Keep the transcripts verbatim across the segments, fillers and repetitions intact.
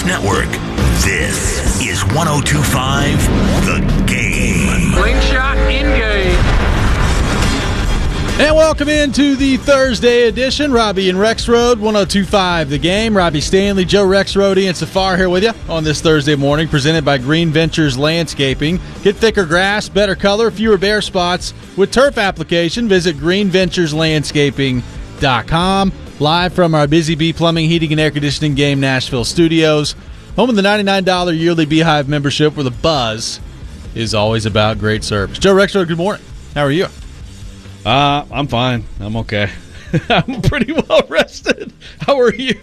Network. This is one oh two point five The Game. Slingshot engage. And welcome into the Thursday edition. Robbie and Rexroad, one oh two point five The Game. Robbie Stanley, Joe Rexroad, Ian Safar here with you on this Thursday morning, presented by Green Ventures Landscaping. Get thicker grass, better color, fewer bare spots with turf application. Visit green ventures landscaping dot com. Live from our Busy Bee Plumbing, Heating, and Air Conditioning Game Nashville studios. Home of the ninety-nine dollars yearly Beehive membership, where the buzz is always about great service. Joe Rexroad, good morning. How are you? Uh, I'm fine. I'm okay. I'm pretty well rested. How are you?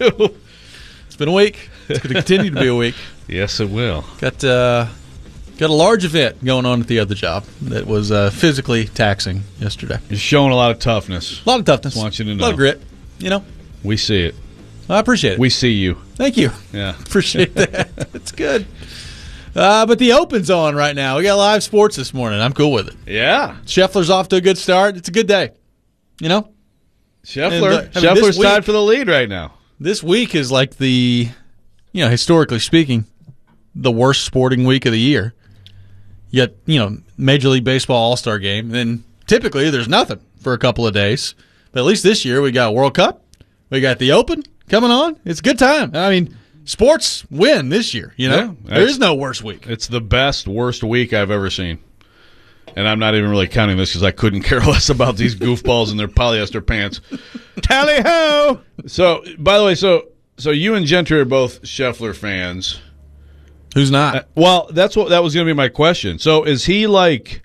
It's been a week. It's going to continue to be a week. Yes, it will. Got uh, got a large event going on at the other job that was uh, physically taxing yesterday. You're showing a lot of toughness. A lot of toughness. Want you to know. A lot of grit. You know. We see it. I appreciate it. We see you. Thank you. Yeah. Appreciate that. It's good. Uh, but the Open's on right now. We got live sports this morning. I'm cool with it. Yeah. Scheffler's off to a good start. It's a good day. You know? Scheffler. And, uh, I mean, Scheffler's week, tied for the lead right now. This week is like the, you know, historically speaking, the worst sporting week of the year. Yet, you know, Major League Baseball All-Star Game. And then typically there's nothing for a couple of days. But at least this year we got World Cup. We got the Open coming on. It's a good time. I mean, sports win this year, you know? Yeah, there is no worst week. It's the best, worst week I've ever seen. And I'm not even really counting this because I couldn't care less about these goofballs in their polyester pants. Tally-ho! So, by the way, so so you and Gentry are both Scheffler fans. Who's not? Uh, well, that's what that was going to be my question. So is he like,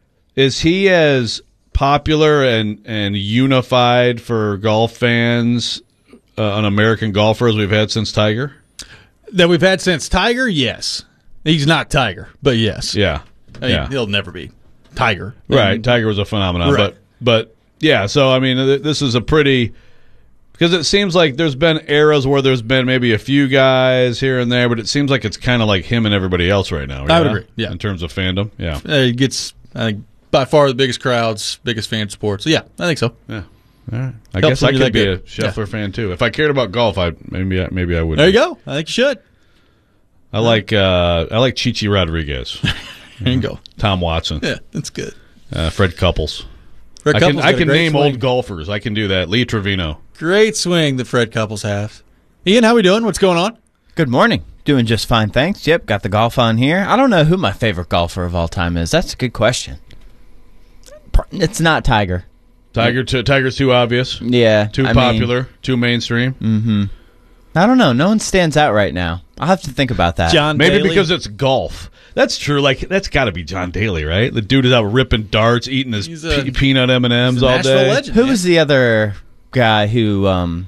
is he as popular and, and unified for golf fans, uh, an American golfer, as we've had since Tiger? That we've had since Tiger, yes. He's not Tiger, but yes. Yeah. I mean, yeah. he'll never be Tiger. Right. And, Tiger was a phenomenon. Right. But, but yeah, so, I mean, th- this is a pretty – because it seems like there's been eras where there's been maybe a few guys here and there, but it seems like it's kind of like him and everybody else right now. I would yeah? agree, yeah. In terms of fandom, yeah. Uh, he gets, I think, by far the biggest crowds, biggest fan support. So, yeah, I think so. Yeah. All right. I Helps guess I when you're could be that a good. Scheffler Yeah. fan, too. If I cared about golf, I maybe I, maybe I would. There you be. go. I think you should. I like uh, I like Chichi Rodriguez. There you go. Tom Watson. Yeah, that's good. Uh, Fred Couples. Fred I Couples can, got I a can great name swing. old golfers. I can do that. Lee Trevino. Great swing that Fred Couples have. Ian, how we doing? What's going on? Good morning. Doing just fine, thanks. Yep, got the golf on here. I don't know who my favorite golfer of all time is. That's a good question. It's not Tiger. Tiger. T- Tiger's too obvious. Yeah. Too I popular. too mainstream. Mean, I don't know. No one stands out right now. I'll have to think about that. John Maybe Daly. because it's golf. That's true. Like that's got to be John Daly, right? The dude is out ripping darts, eating his He's a- pe- peanut M and M's he's a all Nashville day. legend. Who man. was the other guy who, um,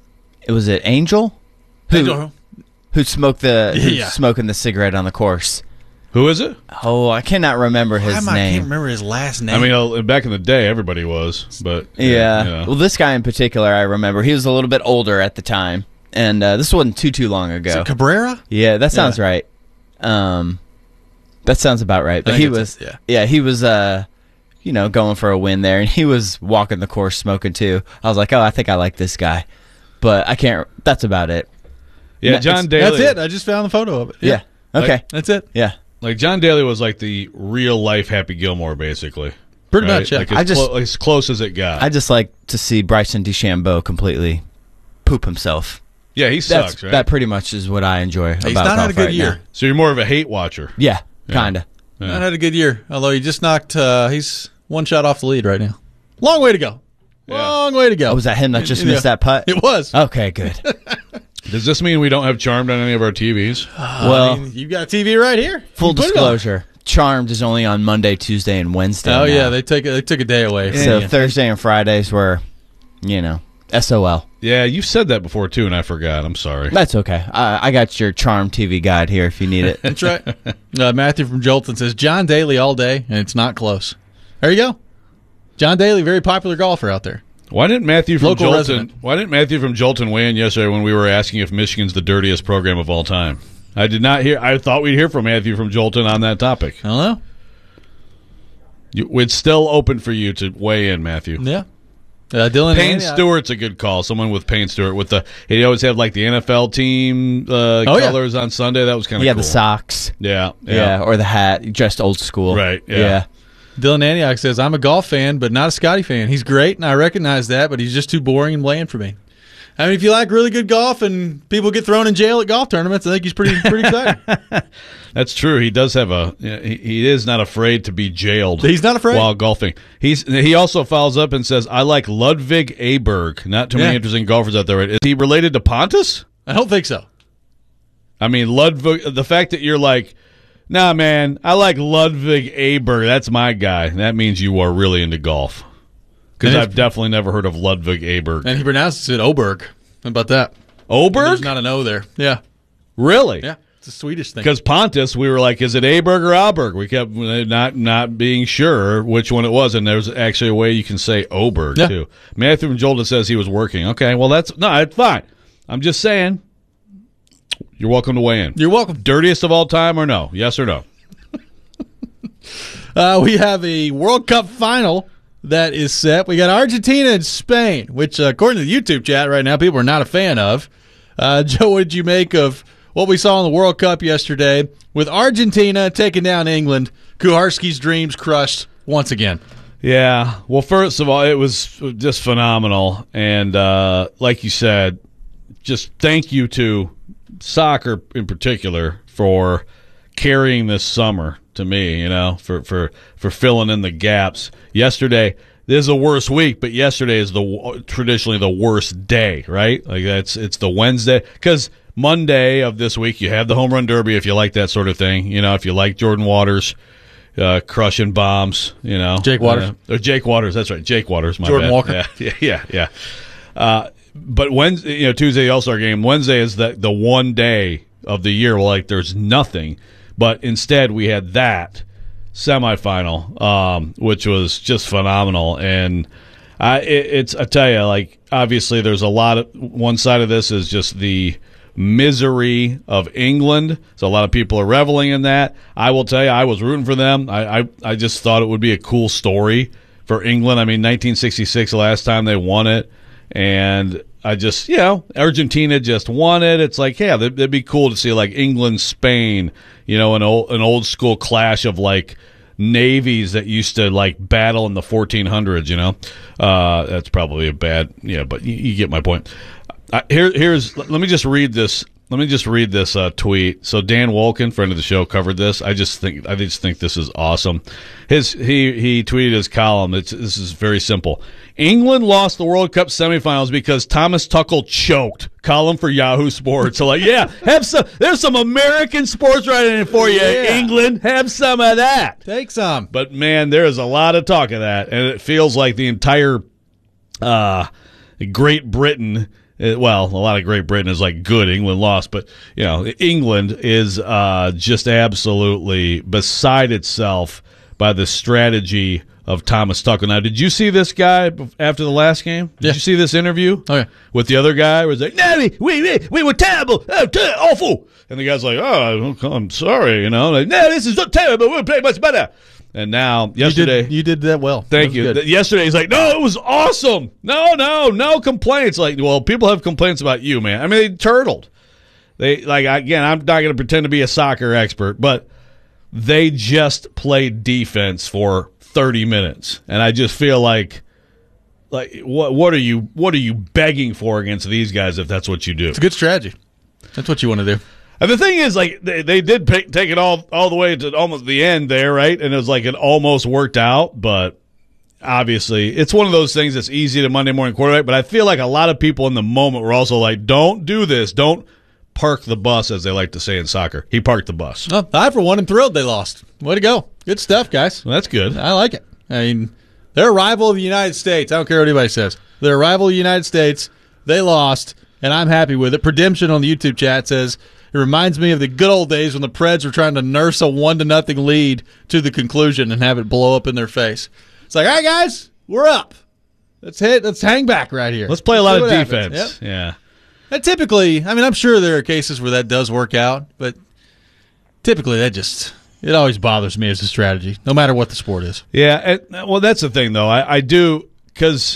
it was it Angel? Who, Angel. who smoked the, who's Yeah. smoking the cigarette on the course? Who is it? Oh, I cannot remember Why his am I, I can't name. remember his last name. I mean, uh, back in the day, everybody was, but Yeah. yeah. Well, this guy in particular, I remember. He was a little bit older at the time, and uh, this wasn't too too long ago. Is it Cabrera? Yeah, that sounds Yeah. right. Um, that sounds about right. But think he it's- was, yeah. yeah, he was, uh, you know, going for a win there, and he was walking the course smoking too. I was like, oh, I think I like this guy, but I can't. That's about it. yeah, No, John it's- Daly. That's it. I just found the photo of it. Yeah. Okay. Like- That's it. yeah. Like John Daly was like the real life Happy Gilmore, basically. Pretty right? much, yeah. Like as, I just- clo- as close as it got. I just like to see Bryson DeChambeau completely poop himself. yeah, he That's, sucks, right? That pretty much is what I enjoy He's about not golf had a good right year. now. so you're more of a hate watcher. Yeah, Yeah. kinda. Yeah. Not had a good year, although he just knocked, uh, he's one shot off the lead right now. Long way to go. Yeah. Long way to go. Oh, was that him that just Yeah. missed that putt? It was. Okay, good. Does this mean we don't have Charmed on any of our T Vs? well, I mean, you got T V right here. full You put it on. disclosure, Charmed is only on Monday, Tuesday, and Wednesday. Oh now. yeah, they take they took a day away. So Yeah. Thursday and Fridays were, you know, S O L. Yeah, you've said that before too, and I forgot. I'm sorry. That's okay. I, I got your Charmed T V guide here if you need it. That's right. Uh, Matthew from Jolton says John Daly all day, and it's not close. There you go. John Daly, very popular golfer out there. Why didn't Matthew from Local Jolton? resident. Why didn't Matthew from Jolton weigh in yesterday when we were asking if Michigan's the dirtiest program of all time? I did not hear. I thought we'd hear from Matthew from Jolton on that topic. I don't know. You, it's still open for you to weigh in, Matthew. Yeah. Uh, Dylan Payne Antioch. Stewart's a good call. Someone with Payne Stewart with the he always had like the N F L team uh, Oh, yeah. colors on Sunday. That was kind of Yeah, cool. the socks. Yeah, Yeah. yeah, or the hat, just old school. Right, yeah. yeah. Dylan Antioch says, I'm a golf fan, but not a Scotty fan. He's great, and I recognize that, but he's just too boring and bland for me. I mean, if you like really good golf and people get thrown in jail at golf tournaments, I think he's pretty pretty exciting. That's true. He does have a. He, he is not afraid to be jailed. He's not afraid. while golfing. He's he also follows up and says, "I like Ludwig Aberg." Not too many Yeah. interesting golfers out there. Right? Is he related to Pontus? I don't think so. I mean, Ludwig. The fact that you're like, nah, man, I like Ludwig Aberg. That's my guy. That means you are really into golf. Because And I've if- definitely never heard of Ludwig Aberg. And he pronounces it Oberg. How about that? Oberg? There's not an O there. Yeah. Really? Yeah. It's a Swedish thing. Because Pontus, we were like, is it Aberg or Alberg? We kept not not being sure which one it was, and there's actually a way you can say Oberg, Yeah. too. Matthew from Jolda says he was working. Okay, well, that's, no, it's fine. I'm just saying, you're welcome to weigh in. You're welcome. Dirtiest of all time or no? Yes or no? Uh, we have a World Cup final that is set. We got Argentina and Spain, which, uh, according to the YouTube chat right now, people are not a fan of. Uh, Joe, what did you make of what we saw in the World Cup yesterday with Argentina taking down England? Kuharski's dreams crushed once again. Yeah. Well, first of all, it was just phenomenal. And uh, like you said, just thank you to soccer in particular for carrying this summer to me, you know, for, for, for filling in the gaps. Yesterday, this is a worse week, but yesterday is the traditionally the worst day, right? Like that's it's the Wednesday because Monday of this week you have the home run derby if you like that sort of thing. You know, if you like Jordan Waters uh, crushing bombs, you know, Jake Waters. uh, or Jake Waters. That's right, Jake Waters. My Jordan bad. Walker. Yeah, yeah, yeah. yeah. Uh, but Wednesday, you know, Tuesday All Star game. Wednesday is the the one day of the year where like there's nothing. But instead, we had that semifinal, um, which was just phenomenal. And I, it, it's I tell you, like obviously, there's a lot of one side of this is just the misery of England. So a lot of people are reveling in that. I will tell you, I was rooting for them. I, I, I just thought it would be a cool story for England. I mean, nineteen sixty-six, the last time they won it, and I just, you know, Argentina just won it. It's like, yeah, that'd, that'd be cool to see like England, Spain, you know, an old an old school clash of like navies that used to like battle in the fourteen hundreds. You know, uh, that's probably a bad, yeah, but you, you get my point. Uh, here, here's let me just read this. Let me just read this uh, tweet. So Dan Wolkin, friend of the show, covered this. I just think I just think this is awesome. His he he tweeted his column. It's, this is very simple. England lost the World Cup semifinals because Thomas Tuchel choked. Column for Yahoo Sports. So like, yeah, have some. There's some American sports writing for you, Yeah. England. Have some of that. Take some. But man, there is a lot of talk of that, and it feels like the entire uh, Great Britain. Uh, well, a lot of Great Britain is like good. England lost, but you know, England is uh, just absolutely beside itself by the strategy of Thomas Tuchel. Now, did you see this guy after the last game? Did Yeah. you see this interview? Okay. With the other guy, where he's like, "No, we we we were terrible, oh, ter- awful," and the guy's like, "Oh, I'm sorry," you know, like, "No, this is not terrible. We'll play much better." And now, yesterday, You did, you did that well. Thank That you. was good. Th- Yesterday, he's like, no, it was awesome. No, no, no complaints. Like, well, people have complaints about you, man. I mean, they turtled. They, like, again, I'm not going to pretend to be a soccer expert, but they just played defense for thirty minutes. And I just feel like, like, what, what are you, what are you begging for against these guys if that's what you do? It's a good strategy. That's what you want to do. And the thing is, like, they, they did pay, take it all all the way to almost the end there, right? And it was like it almost worked out, but obviously it's one of those things that's easy to Monday morning quarterback. But I feel like a lot of people in the moment were also like, don't do this. Don't park the bus, as they like to say in soccer. He parked the bus. Well, I, for one, am thrilled they lost. Way to go. Good stuff, guys. Well, that's good. I like it. I mean, they're a rival of the United States. I don't care what anybody says. They're a rival of the United States. They lost, and I'm happy with it. Predemption on the YouTube chat says, it reminds me of the good old days when the Preds were trying to nurse a one to nothing lead to the conclusion and have it blow up in their face. It's like, all right, guys, we're up. Let's hit. Let's hang back right here. Let's play a lot see of what defense. happens. Yep. Yeah. And typically, I mean, I'm sure there are cases where that does work out, but typically that just, it always bothers me as a strategy, no matter what the sport is. Yeah. And, well, that's the thing, though. I, I do, because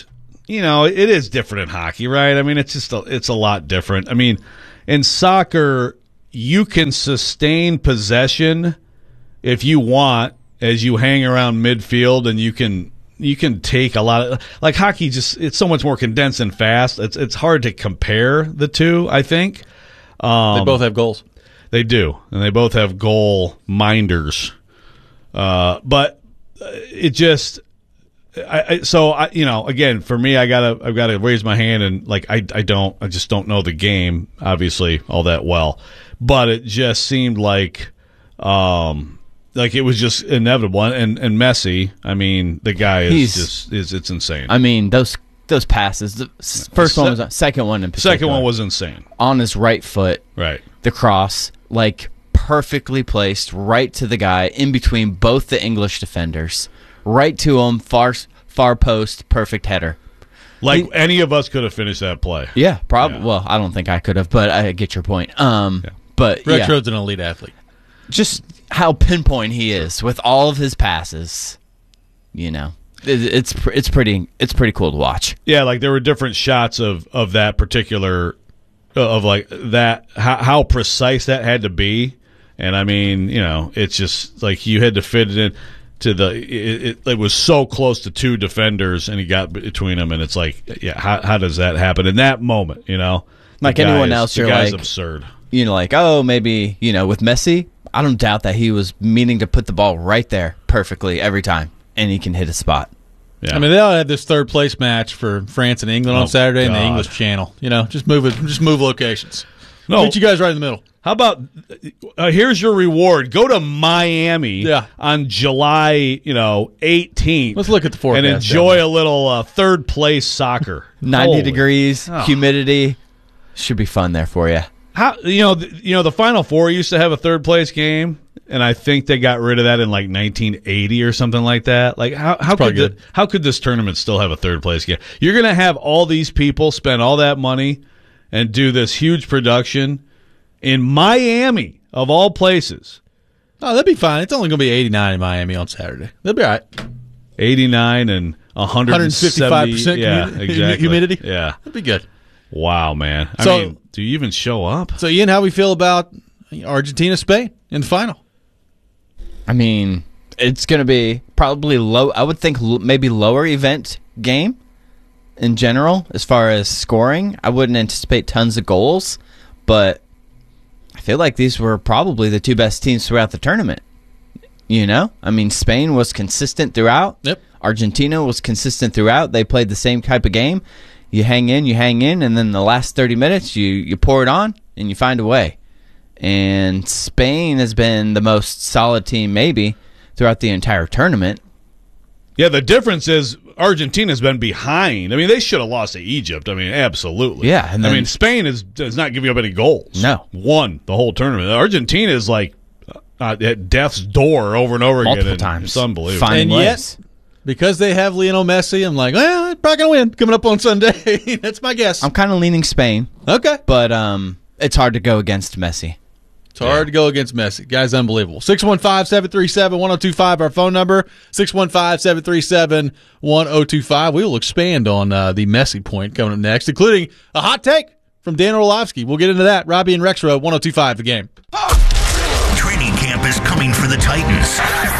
you know, it is different in hockey, right? I mean, it's just a, it's a lot different. I mean, in soccer, you can sustain possession if you want as you hang around midfield, and you can you can take a lot of, like, hockey just, it's so much more condensed and fast. It's it's hard to compare the two, I think. Um, They both have goals. They do, and they both have goal minders. Uh, but it just, I, I so I, you know, again, for me, I gotta I've got to raise my hand, and like I I don't I just don't know the game obviously all that well, but it just seemed like, um, like it was just inevitable. And and Messi, I mean, the guy is He's- just is it's insane. I mean, those those passes. The s- first one was second one in particular. Second one was insane, on his right foot. right? The cross, like perfectly placed, right to the guy in between both the English defenders, right to him, far far post, perfect header. Like He- any of us could have finished that play. Yeah, probably. Yeah. Well, I don't think I could have, but I get your point. Um, but Rex yeah, Road's an elite athlete. just how pinpoint he is with all of his passes. You know, it, it's pr- it's pretty it's pretty cool to watch. Yeah, like there were different shots of, of that particular, of like that, how, how precise that had to be. And I mean, you know, it's just like you had to fit it in to the, it, it, it was so close to two defenders, and he got between them. And it's like, yeah, how, how does that happen in that moment, you know? The Like guy anyone is- else, the you're guy's like- absurd. You know, like, oh, maybe, you know, with Messi, I don't doubt that he was meaning to put the ball right there perfectly every time, and he can hit a spot. Yeah. I mean, they all had this third place match for France and England Oh, on Saturday in the God. English Channel. You know, just move it, just move locations. No. Meet you guys right in the middle. How about uh, here's your reward? Go to Miami Yeah. on July, you know, eighteenth. Let's look at the forecast and down enjoy there. a little uh, third place soccer. ninety Holy- degrees, Oh. humidity. Should be fun there for you. How you know th- you know the Final Four used to have a third place game, and I think they got rid of that in like nineteen eighty or something like that. Like how how probably could the, good. how could this tournament still have a third place game? You're gonna have all these people spend all that money and do this huge production in Miami of all places. Oh, that'd be fine. It's only going to be eighty-nine in Miami on Saturday. They'll be all right. eighty-nine and one hundred seventy one hundred fifty-five percent yeah, humidity- exactly. humidity? Yeah. That'd be good. Wow, man. I So- mean, do you even show up? So, Ian, how we feel about Argentina, Spain in the final? I mean, it's going to be probably low. I would think l- maybe lower event game in general as far as scoring. I wouldn't anticipate tons of goals, but I feel like these were probably the two best teams throughout the tournament. You know, I mean, Spain was consistent throughout. Yep. Argentina was consistent throughout. They played the same type of game. You hang in, you hang in, and then the last thirty minutes, you, you pour it on and you find a way. And Spain has been the most solid team maybe throughout the entire tournament. Yeah, the difference is Argentina's been behind. I mean, they should have lost to Egypt. I mean, absolutely. Yeah, and I then- mean, Spain is does not giving up any goals. No. Won the whole tournament. Argentina is like uh, at death's door over and over again. Multiple and times. It's unbelievable. Finding And ways. yet, because they have Lionel Messi, I'm like, well, they're probably going to win coming up on Sunday. That's my guess. I'm kind of leaning Spain, Okay. but um, it's hard to go against Messi. It's hard to go against Messi. Guy's unbelievable. six one five, seven three seven, one oh two five, our phone number. six one five, seven three seven, one oh two five. We will expand on uh, the Messi point coming up next, including a hot take from Dan Orlovsky. We'll get into that. Robbie and Rex Road, one oh two five, the game. Training camp is coming for the Titans.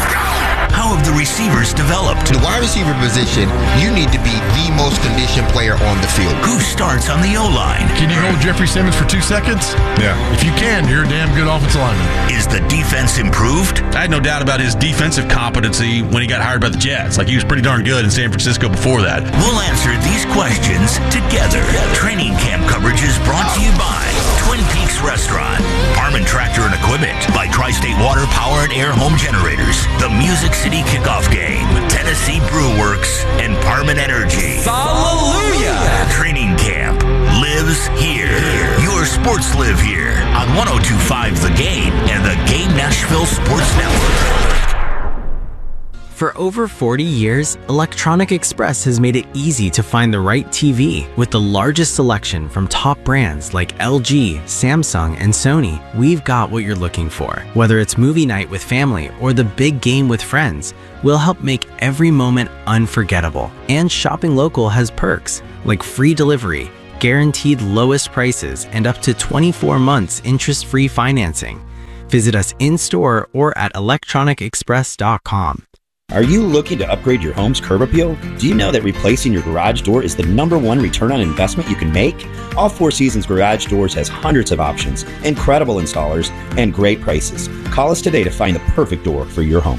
How have the receivers developed? The wide receiver position, you need to be the most conditioned player on the field. Who starts on the O-line? Can you hold Jeffrey Simmons for two seconds? Yeah. If you can, you're a damn good offensive lineman. Is the defense improved? I had no doubt about his defensive competency when he got hired by the Jets. Like, he was pretty darn good in San Francisco before that. We'll answer these questions together. Training camp coverage is brought to you by Twin Peaks Restaurant, Harmon Tractor and Equipment, by Tri-State Water Power and Air Home Generators, the Music City Kickoff Game, Tennessee Brew Works, and Parman Energy. Hallelujah! Training camp lives here. Your sports live here on one oh two point five The Game and the Game Nashville Sports Network. For over forty years, Electronic Express has made it easy to find the right T V. With the largest selection from top brands like L G, Samsung, and Sony, we've got what you're looking for. Whether it's movie night with family or the big game with friends, we'll help make every moment unforgettable. And shopping local has perks like free delivery, guaranteed lowest prices, and up to twenty-four months interest-free financing. Visit us in-store or at electronic express dot com. Are you looking to upgrade your home's curb appeal? Do you know that replacing your garage door is the number one return on investment you can make? All Four Seasons Garage Doors has hundreds of options, incredible installers, and great prices. Call us today to find the perfect door for your home.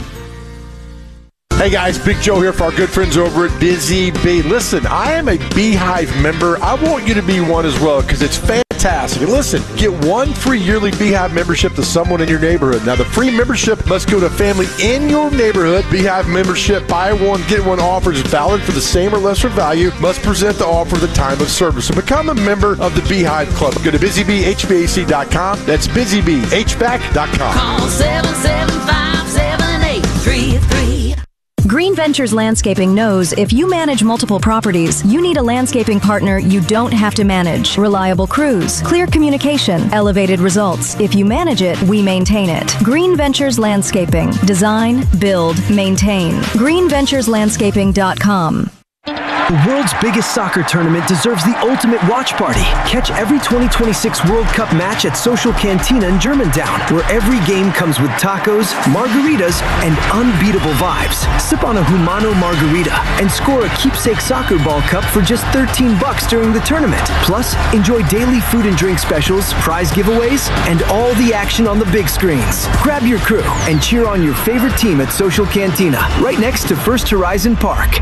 Hey guys, Big Joe here for our good friends over at Busy Bee. Listen, I am a Beehive member. I want you to be one as well because it's fantastic. And listen, get one free yearly Beehive membership to someone in your neighborhood. Now, the free membership must go to a family in your neighborhood. Beehive membership, buy one, get one offer is valid for the same or lesser value. Must present the offer at the time of service. So become a member of the Beehive Club. Go to busy bee h v a c dot com. That's busy bee h v a c dot com. Call seven seven five, seven eight three three. Green Ventures Landscaping knows if you manage multiple properties, you need a landscaping partner you don't have to manage. Reliable crews, clear communication, elevated results. If you manage it, we maintain it. Green Ventures Landscaping. Design, build, maintain. green ventures landscaping dot com. The world's biggest soccer tournament deserves the ultimate watch party. Catch every twenty twenty-six World Cup match at Social Cantina in Germantown, where every game comes with tacos, margaritas, and unbeatable vibes. Sip on a Humano margarita and score a keepsake soccer ball cup for just thirteen bucks during the tournament. Plus, enjoy daily food and drink specials, prize giveaways, and all the action on the big screens. Grab your crew and cheer on your favorite team at Social Cantina, right next to First Horizon Park.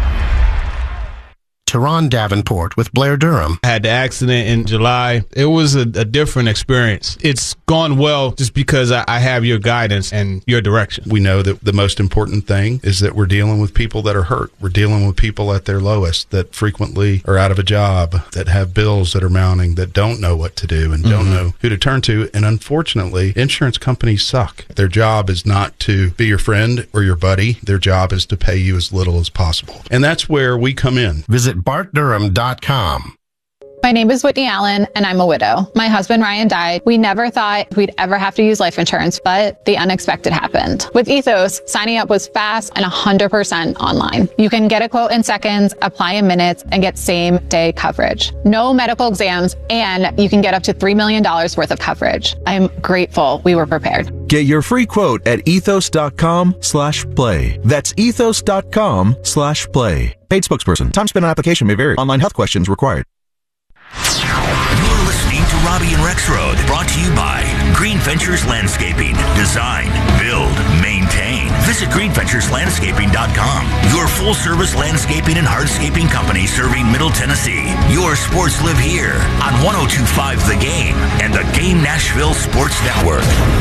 Teron Davenport with Blair Durham. I had the accident in July. It was a, a different experience. It's gone well just because I, I have your guidance and your direction. We know that the most important thing is that we're dealing with people that are hurt. We're dealing with people at their lowest that frequently are out of a job, that have bills that are mounting, that don't know what to do and mm-hmm. don't know who to turn to. And unfortunately, insurance companies suck. Their job is not to be your friend or your buddy. Their job is to pay you as little as possible. And that's where we come in. Visit bart durham dot com. My name is Whitney Allen, and I'm a widow. My husband, Ryan, died. We never thought we'd ever have to use life insurance, but the unexpected happened. With Ethos, signing up was fast and one hundred percent online. You can get a quote in seconds, apply in minutes, and get same-day coverage. No medical exams, and you can get up to three million dollars worth of coverage. I'm grateful we were prepared. Get your free quote at ethos.com slash play. That's ethos.com slash play. Paid spokesperson. Time spent on application may vary. Online health questions required. You're listening to Robbie and Rexroad, brought to you by Green Ventures Landscaping. Design, build, maintain. Visit green ventures landscaping dot com. Your full-service landscaping and hardscaping company serving Middle Tennessee. Your sports live here on one oh two point five The Game and the Game Nashville Sports Network.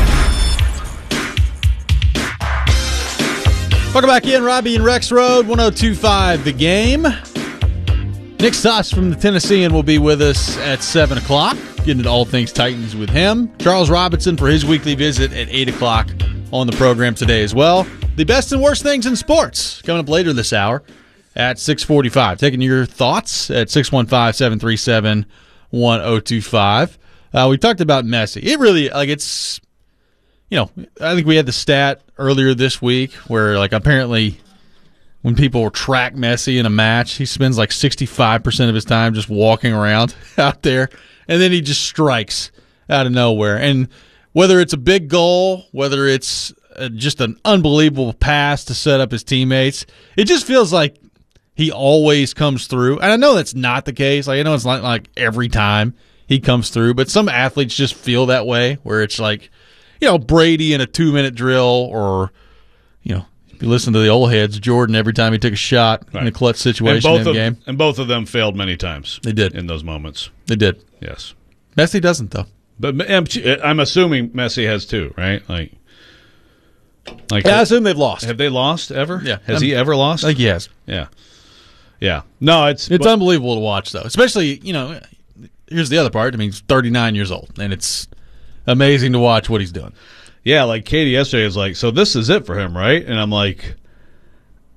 Welcome back in, Robbie and Rexroad, one oh two point five The Game. Nick Suss from the Tennessean will be with us at seven o'clock, getting into all things Titans with him. Charles Robinson for his weekly visit at eight o'clock on the program today as well. The best and worst things in sports coming up later this hour at six forty-five. Taking your thoughts at six one five, seven three seven, one oh two five. Uh, we talked about Messi. It really, like, it's, you know, I think we had the stat earlier this week where, like, apparently when people track Messi in a match, he spends like sixty-five percent of his time just walking around out there, and then he just strikes out of nowhere. And whether it's a big goal, whether it's uh, just an unbelievable pass to set up his teammates, it just feels like he always comes through. And I know that's not the case. Like, I know it's not like every time he comes through, but some athletes just feel that way, where it's like, you know, Brady in a two-minute drill, or, you know, if you listen to the old heads, Jordan every time he took a shot right. in a clutch situation in the of, game. And both of them failed many times. They did. In those moments. They did. Yes. Messi doesn't, though. But I'm assuming Messi has too, right? Like, like yeah, I assume they've lost. Have they lost ever? Yeah. Has I'm, he ever lost? I think he has. Yeah. Yeah. No, it's... It's but, unbelievable to watch, though. Especially, you know, here's the other part. I mean, he's thirty-nine years old, and it's amazing to watch what he's doing. Yeah, like Katie yesterday was like, so this is it for him, right? And I'm like...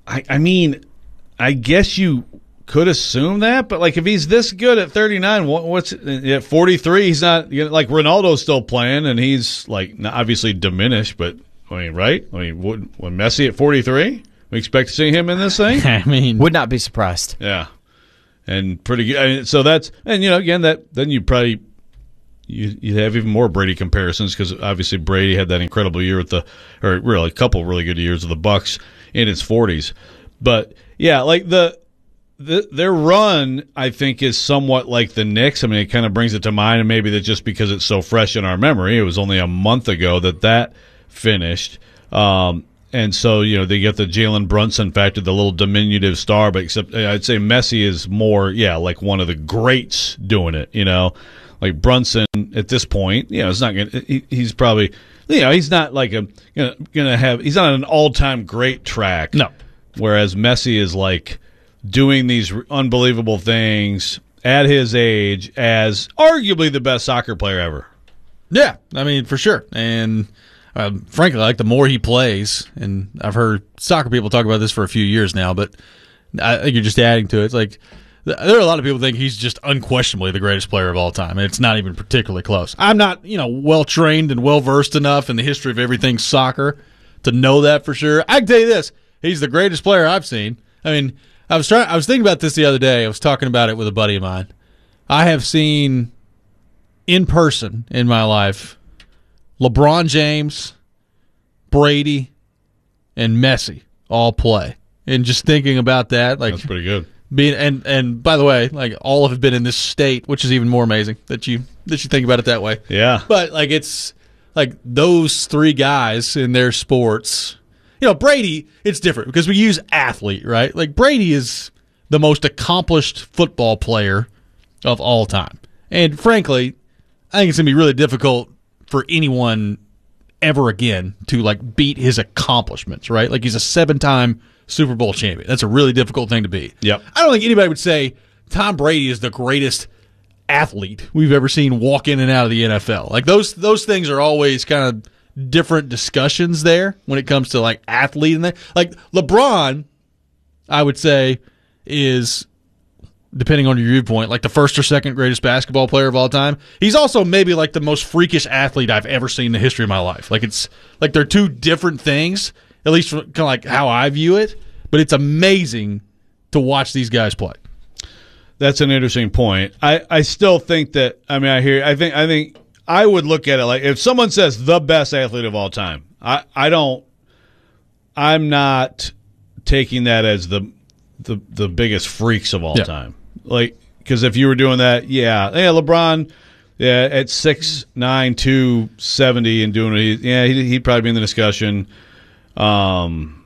I, I mean, I guess you could assume that, but like if he's this good at thirty-nine, what, what's at forty-three? He's not, you know, like Ronaldo's still playing, and he's like not obviously diminished, but I mean, right? I mean, would, when Messi at forty-three, we expect to see him in this thing. I mean, would not be surprised. Yeah, and pretty good. I mean, so that's and you know again that then you probably. You you have even more Brady comparisons because obviously Brady had that incredible year with the, or really a couple really good years with the Bucks in his forties, but yeah, like the, the their run I think is somewhat like the Knicks. I mean, it kind of brings it to mind, and maybe that just because it's so fresh in our memory, it was only a month ago that that finished, um, and so you know they get the Jalen Brunson factor, the little diminutive star, but except I'd say Messi is more yeah like one of the greats doing it, you know. Like Brunson at this point, you know, it's not going. He, he's probably, you know, he's not like a gonna, gonna have. He's not an all-time great track. No. Whereas Messi is like doing these unbelievable things at his age as arguably the best soccer player ever. Yeah, I mean for sure. And um, frankly, like the more he plays, and I've heard soccer people talk about this for a few years now, but I think you're just adding to it. It's like. There are a lot of people who think he's just unquestionably the greatest player of all time, and it's not even particularly close. I'm not, you know, well-trained and well-versed enough in the history of everything soccer to know that for sure. I can tell you this. He's the greatest player I've seen. I mean, I was trying. I was thinking about this the other day. I was talking about it with a buddy of mine. I have seen in person in my life LeBron James, Brady, and Messi all play. And just thinking about that, like that's pretty good. Being and and by the way, like all of have been in this state, which is even more amazing that you that you think about it that way. Yeah. But like it's like those three guys in their sports. You know, Brady, it's different because we use athlete, right? Like Brady is the most accomplished football player of all time. And frankly, I think it's going to be really difficult for anyone ever again to like beat his accomplishments, right? Like he's a seven-time Super Bowl champion. That's a really difficult thing to beat. Yep. I don't think anybody would say Tom Brady is the greatest athlete we've ever seen walk in and out of the N F L. Like those those things are always kind of different discussions there when it comes to like athlete and that. Like LeBron, I would say, is depending on your viewpoint, like the first or second greatest basketball player of all time. He's also maybe like the most freakish athlete I've ever seen in the history of my life. Like it's like they're two different things. At least kind of like how I view it, but it's amazing to watch these guys play. That's an interesting point. I, I still think that I mean I hear I think I think I would look at it like if someone says the best athlete of all time, I, I don't I'm not taking that as the the the biggest freaks of all yeah. time. Like because if you were doing that, yeah, yeah, LeBron, yeah, at six nine, two seventy and doing it, yeah, he'd, he'd probably be in the discussion. Um,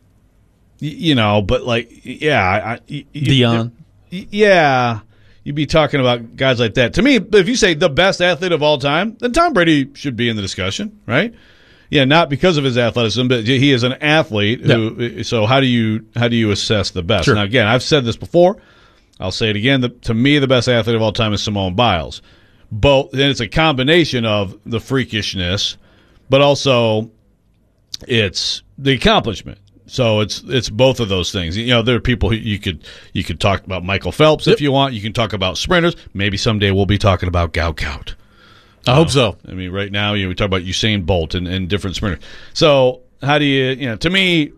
you know, but like, yeah, I, I, Dion, yeah, you'd be talking about guys like that. To me, if you say the best athlete of all time, then Tom Brady should be in the discussion, right? Yeah, not because of his athleticism, but he is an athlete. Who, yeah. So how do you how do you assess the best? Sure. Now, again, I've said this before. I'll say it again. The, to me, the best athlete of all time is Simone Biles. Both, and it's a combination of the freakishness, but also it's the accomplishment. So it's it's both of those things. You know, there are people who you could you could talk about Michael Phelps yep. if you want. You can talk about sprinters. Maybe someday we'll be talking about Gout Gout. I uh, hope so. I mean, right now, you know, we talk about Usain Bolt and, and different sprinters. So how do you, you know, to me,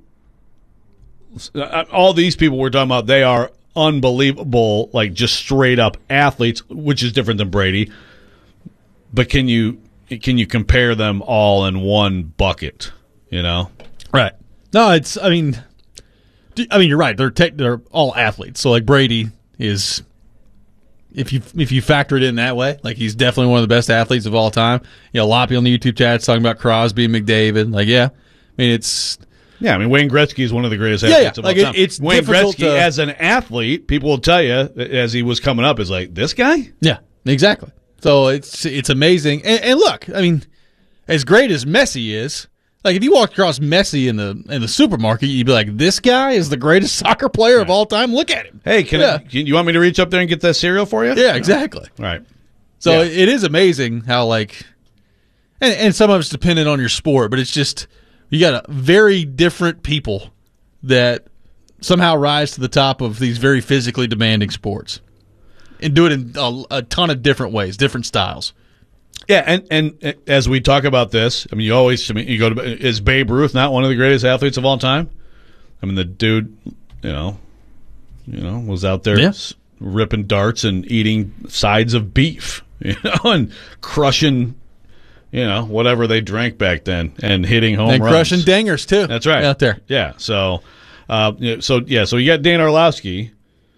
all these people we're talking about, they are unbelievable, like just straight up athletes, which is different than Brady. But can you can you compare them all in one bucket? You know, right? No, it's. I mean, I mean, you're right. They're te- they're all athletes. So like Brady is, if you if you factor it in that way, like he's definitely one of the best athletes of all time. You know, a lot of people on the YouTube chat's talking about Crosby and McDavid. Like, yeah, I mean it's. Yeah, I mean Wayne Gretzky is one of the greatest athletes yeah, yeah. of like all time. It, it's Wayne Gretzky to, as an athlete, people will tell you as he was coming up is like this guy. Yeah, exactly. So it's it's amazing. And, and look, I mean, as great as Messi is, like if you walked across Messi in the in the supermarket, you'd be like, this guy is the greatest soccer player right. of all time. Look at him. Hey, can, yeah. I, can you want me to reach up there and get that cereal for you? Yeah, exactly. All right. So yeah. it is amazing how like, and, and some of it's dependent on your sport, but it's just you got a very different people that somehow rise to the top of these very physically demanding sports and do it in a, a ton of different ways, different styles. Yeah, and, and as we talk about this, I mean, you always, I mean, you go to, is Babe Ruth not one of the greatest athletes of all time? I mean, the dude, you know, you know, was out there yeah. ripping darts and eating sides of beef, you know, and crushing, you know, whatever they drank back then, and hitting home and runs. crushing dingers, too. That's right. Out there. Yeah, so, uh, so, yeah, so you got Dan Orlovsky.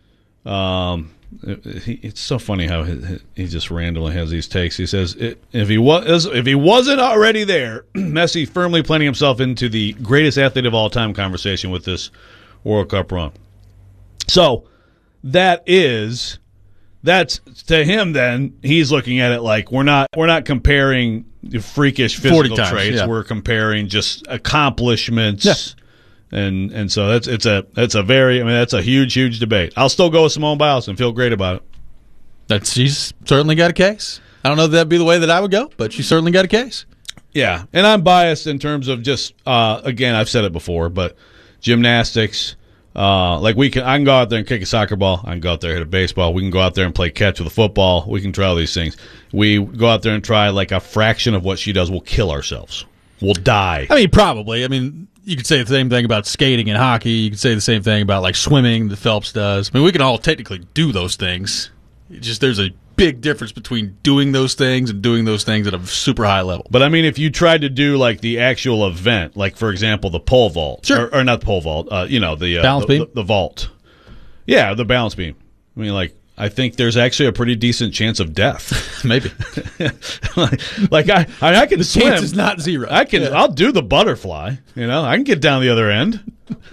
Um, he, it's so funny how he, he just randomly has these takes. He says, it, if he was, if he wasn't already there, Messi firmly planting himself into the greatest athlete of all time conversation with this World Cup run. So that is, that's to him. Then he's looking at it like we're not we're not comparing freakish physical times, traits. Yeah. We're comparing just accomplishments. Yeah. And and so that's it's a that's a very I mean that's a huge huge debate. I'll still go with Simone Biles and feel great about it. That's she's certainly got a case. I don't know if that'd be the way that I would go, but she's certainly got a case. Yeah, and I'm biased in terms of just uh, again I've said it before, but gymnastics. Uh, like we can, I can go out there and kick a soccer ball. I can go out there and hit a baseball. We can go out there and play catch with a football. We can try all these things. We go out there and try like a fraction of what she does. We'll kill ourselves. We'll die. I mean, probably. I mean, you could say the same thing about skating and hockey. You could say the same thing about like swimming that Phelps does. I mean, we can all technically do those things. It's just there's a big difference between doing those things and doing those things at a super high level. But I mean, if you tried to do like the actual event, like for example, the pole vault, sure. or, or not the pole vault, uh, you know, the uh, balance the, beam, the, the vault, yeah, the balance beam. I mean, like I think there's actually a pretty decent chance of death. Maybe. like, like I, I, I can the swim. chance is not zero. I can. Yeah. I'll do the butterfly. You know, I can get down the other end.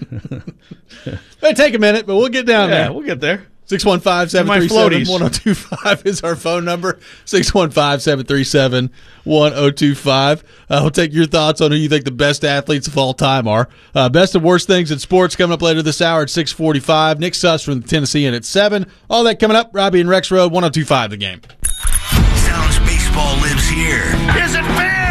It'll take a minute, but we'll get down yeah, there. We'll get there. six one five, seven three seven, one oh two five is our phone number. six one five, seven three seven, one oh two five. Uh, we'll take your thoughts on who you think the best athletes of all time are. Uh, best and worst things in sports coming up later this hour at six forty-five. Nick Suss from Tennessee in at seven. All that coming up. Robbie and Rex Road, one oh two five The Game. Sounds baseball lives here. Is it fair?